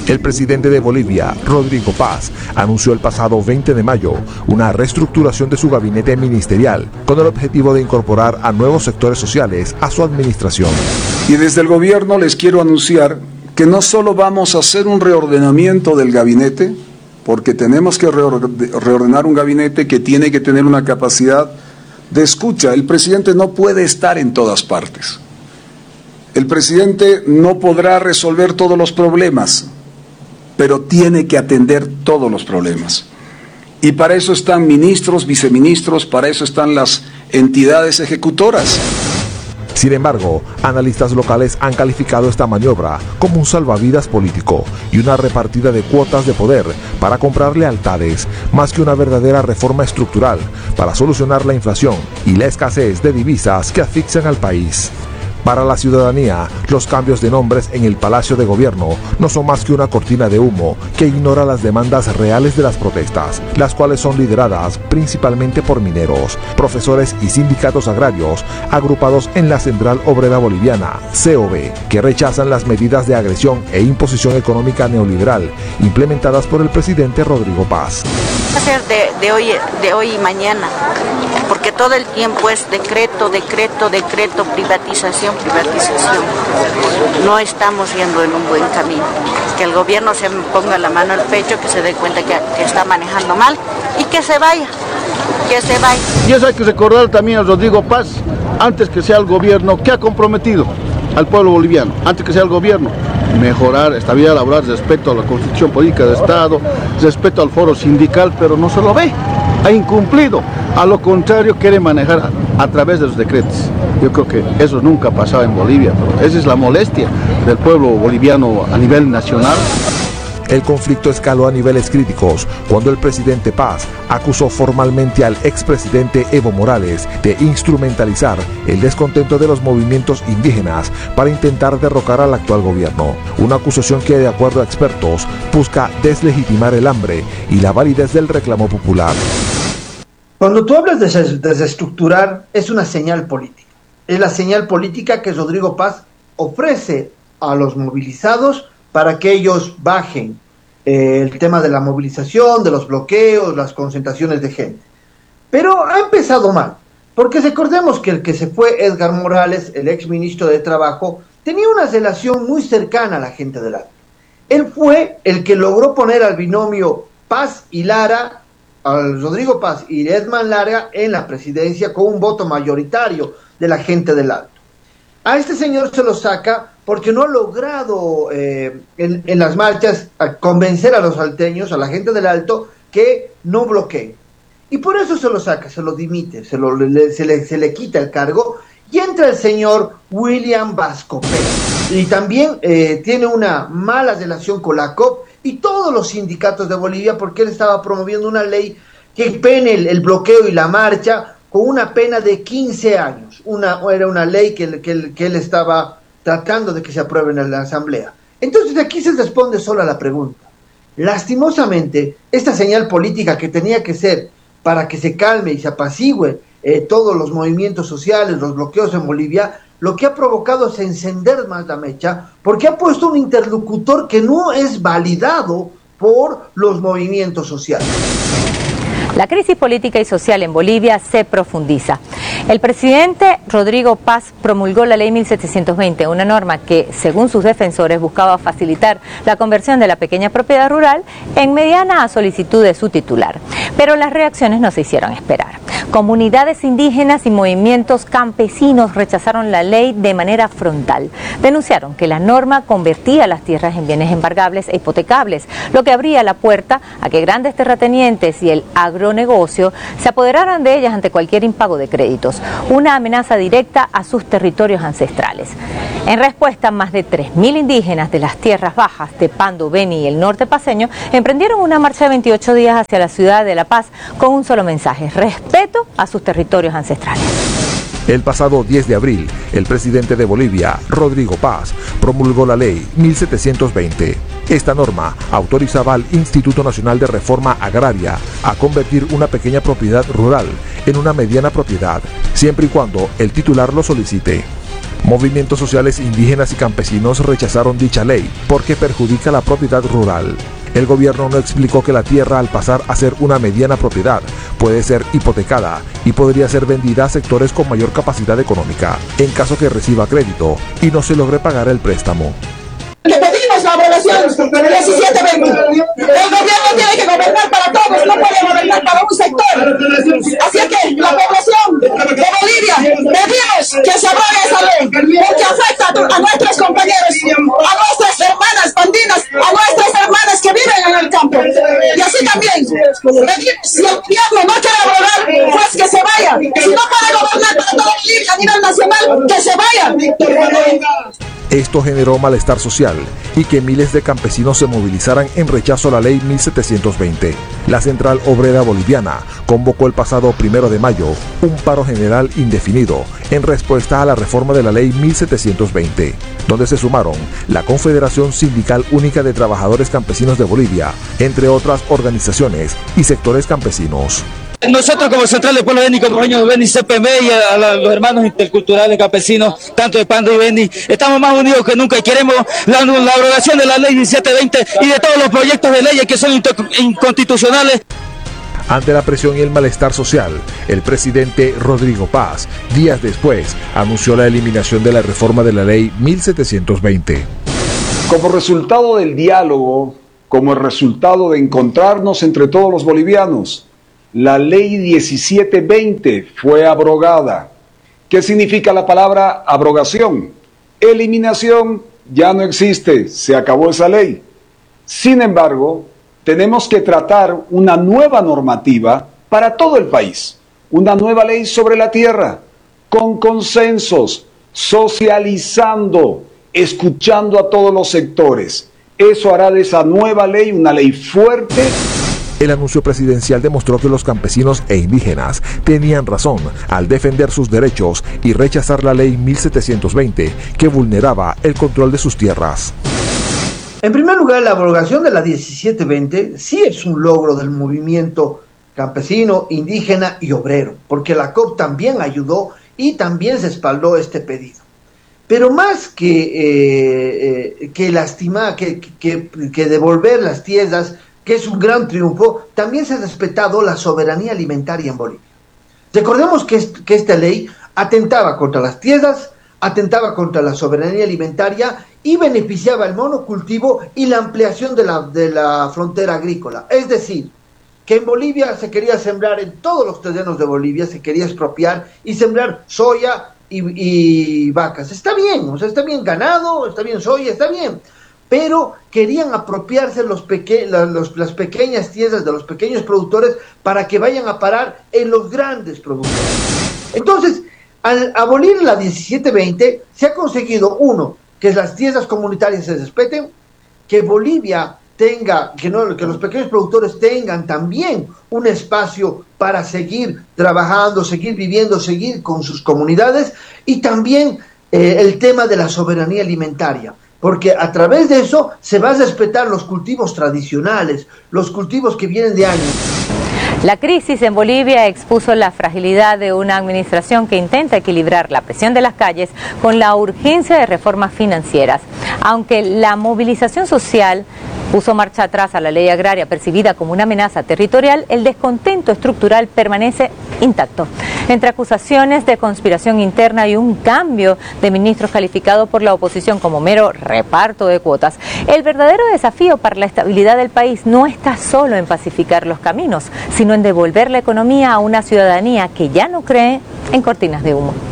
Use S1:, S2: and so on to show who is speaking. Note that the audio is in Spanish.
S1: El presidente de Bolivia, Rodrigo Paz, anunció el pasado 20 de mayo una reestructuración de su gabinete ministerial con el objetivo de incorporar a nuevos sectores sociales a su administración.
S2: Y desde el gobierno les quiero anunciar que no solo vamos a hacer un reordenamiento del gabinete, porque tenemos que reordenar un gabinete que tiene que tener una capacidad de escucha. El presidente no puede estar en todas partes. El presidente no podrá resolver todos los problemas, pero tiene que atender todos los problemas. Y para eso están ministros, viceministros, para eso están las entidades ejecutoras.
S1: Sin embargo, analistas locales han calificado esta maniobra como un salvavidas político y una repartida de cuotas de poder para comprar lealtades, más que una verdadera reforma estructural para solucionar la inflación y la escasez de divisas que asfixian al país. Para la ciudadanía, los cambios de nombres en el Palacio de Gobierno no son más que una cortina de humo que ignora las demandas reales de las protestas, las cuales son lideradas principalmente por mineros, profesores y sindicatos agrarios agrupados en la Central Obrera Boliviana, COB, que rechazan las medidas de agresión e imposición económica neoliberal implementadas por el presidente Rodrigo Paz.
S3: Va a ser de hoy y mañana, porque todo el tiempo es decreto, privatización. No estamos yendo en un buen camino. Que el gobierno se ponga la mano al pecho, que se dé cuenta que está manejando mal y que se vaya.
S4: Y eso hay que recordar también a Rodrigo Paz, antes que sea el gobierno, que ha comprometido al pueblo boliviano, antes que sea el gobierno, mejorar estabilidad laboral, respeto a la Constitución Política de Estado, respeto al foro sindical, pero no se lo ve, ha incumplido, a lo contrario quiere manejar a través de los decretos. Yo creo que eso nunca ha pasado en Bolivia, pero esa es la molestia del pueblo boliviano a nivel nacional.
S1: El conflicto escaló a niveles críticos cuando el presidente Paz acusó formalmente al expresidente Evo Morales de instrumentalizar el descontento de los movimientos indígenas para intentar derrocar al actual gobierno. Una acusación que, de acuerdo a expertos, busca deslegitimar el hambre y la validez del reclamo popular.
S5: Cuando tú hablas de desestructurar, es una señal política. Es la señal política que Rodrigo Paz ofrece a los movilizados para que ellos bajen el tema de la movilización, de los bloqueos, las concentraciones de gente. Pero ha empezado mal, porque recordemos que el que se fue, Edgar Morales, el ex ministro de Trabajo, tenía una relación muy cercana a la gente del Alto. Él fue el que logró poner al binomio Paz y Lara, al Rodrigo Paz y Edman Lara en la presidencia con un voto mayoritario de la gente del Alto. A este señor se lo saca porque no ha logrado en las marchas convencer a los alteños, a la gente del Alto, que no bloqueen. Y por eso se lo saca, se lo dimite, se le quita el cargo y entra el señor William Vasco Pérez. Y también tiene una mala relación con la COP y todos los sindicatos de Bolivia, porque él estaba promoviendo una ley que pene el bloqueo y la marcha con una pena de 15 años. Era una ley que él estaba tratando de que se apruebe en la Asamblea. Entonces aquí se responde solo a la pregunta. Lastimosamente, esta señal política que tenía que ser para que se calme y se apacigüe todos los movimientos sociales, los bloqueos en Bolivia, lo que ha provocado es encender más la mecha, porque ha puesto un interlocutor que no es validado por los movimientos sociales.
S6: La crisis política y social en Bolivia se profundiza. El presidente Rodrigo Paz promulgó la ley 1720, una norma que, según sus defensores, buscaba facilitar la conversión de la pequeña propiedad rural en mediana a solicitud de su titular. Pero las reacciones no se hicieron esperar. Comunidades indígenas y movimientos campesinos rechazaron la ley de manera frontal. Denunciaron que la norma convertía las tierras en bienes embargables e hipotecables, lo que abría la puerta a que grandes terratenientes y el agronegocio se apoderaran de ellas ante cualquier impago de créditos, una amenaza directa a sus territorios ancestrales. En respuesta, más de 3.000 indígenas de las tierras bajas de Pando, Beni y el norte paceño emprendieron una marcha de 28 días hacia la ciudad de La Paz con un solo mensaje: respeto a sus territorios ancestrales.
S1: El pasado 10 de abril, el presidente de Bolivia, Rodrigo Paz, promulgó la ley 1720. Esta norma autorizaba al Instituto Nacional de Reforma Agraria a convertir una pequeña propiedad rural en una mediana propiedad, siempre y cuando el titular lo solicite. Movimientos sociales indígenas y campesinos rechazaron dicha ley porque perjudica la propiedad rural. El gobierno no explicó que la tierra, al pasar a ser una mediana propiedad, puede ser hipotecada y podría ser vendida a sectores con mayor capacidad económica, en caso que reciba crédito y no se logre pagar el préstamo.
S7: Le pedimos la aprobación 1720. El gobierno tiene que gobernar para todos, no puede gobernar para un sector. Así que la población de Bolivia pedimos que se apruebe esa ley, porque afecta a nuestros compañeros, a nuestras hermanas bandinas, a nuestras hermanas que viven en el campo. Y así también, si el gobierno no quiere aprobar, pues que se vaya. Si no puede gobernar para toda Bolivia a nivel nacional, que se vaya.
S1: Esto generó malestar social y que miles de campesinos se movilizaran en rechazo a la ley 1720. La Central Obrera Boliviana convocó el pasado 1 de mayo un paro general indefinido en respuesta a la reforma de la ley 1720, donde se sumaron la Confederación Sindical Única de Trabajadores Campesinos de Bolivia, entre otras organizaciones y sectores campesinos.
S8: Nosotros como Central de Pueblo Beni, como dueños de Beni CPM y a los hermanos interculturales campesinos, tanto de Pando y Beni, estamos más unidos que nunca y queremos la abrogación de la ley 1720 y de todos los proyectos de leyes que son inconstitucionales.
S1: Ante la presión y el malestar social, el presidente Rodrigo Paz, días después, anunció la eliminación de la reforma de la ley 1720.
S2: Como resultado del diálogo, como el resultado de encontrarnos entre todos los bolivianos, la ley 1720 fue abrogada. ¿Qué significa la palabra abrogación? Eliminación, ya no existe, se acabó esa ley. Sin embargo, tenemos que tratar una nueva normativa para todo el país, una nueva ley sobre la tierra, con consensos, socializando, escuchando a todos los sectores. Eso hará de esa nueva ley una ley fuerte.
S1: El anuncio presidencial demostró que los campesinos e indígenas tenían razón al defender sus derechos y rechazar la ley 1720 que vulneraba el control de sus tierras.
S5: En primer lugar, la abrogación de la 1720 sí es un logro del movimiento campesino, indígena y obrero, porque la COP también ayudó y también se espaldó este pedido. Pero más que lastimar, que devolver las tierras, que es un gran triunfo, también se ha respetado la soberanía alimentaria en Bolivia. Recordemos que esta ley atentaba contra las tierras, atentaba contra la soberanía alimentaria y beneficiaba el monocultivo y la ampliación de la frontera agrícola. Es decir, que en Bolivia se quería sembrar, en todos los terrenos de Bolivia se quería expropiar y sembrar soya y vacas. Está bien, o sea, está bien ganado, está bien soya, está bien. Pero querían apropiarse las pequeñas tierras de los pequeños productores para que vayan a parar en los grandes productores. Entonces, al abolir la 1720, se ha conseguido, uno, que las tierras comunitarias se respeten, que Bolivia tenga, que los pequeños productores tengan también un espacio para seguir trabajando, seguir viviendo, seguir con sus comunidades, y también el tema de la soberanía alimentaria. Porque a través de eso se va a respetar los cultivos tradicionales, los cultivos que vienen de años.
S6: La crisis en Bolivia expuso la fragilidad de una administración que intenta equilibrar la presión de las calles con la urgencia de reformas financieras. Aunque la movilización social puso marcha atrás a la ley agraria percibida como una amenaza territorial, el descontento estructural permanece intacto. Entre acusaciones de conspiración interna y un cambio de ministros calificado por la oposición como mero reparto de cuotas, el verdadero desafío para la estabilidad del país no está solo en pacificar los caminos, sino en devolver la economía a una ciudadanía que ya no cree en cortinas de humo.